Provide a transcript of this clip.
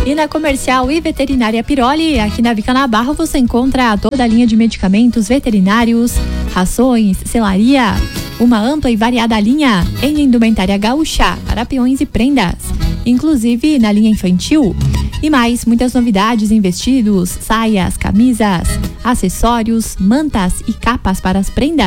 E na Comercial e Veterinária Piroli, aqui na Vicanabarro, você encontra toda a linha de medicamentos veterinários, rações, selaria, uma ampla e variada linha em indumentária gaúcha para peões e prendas, inclusive na linha infantil. E mais, muitas novidades em vestidos, saias, camisas, acessórios, mantas e capas para as prendas.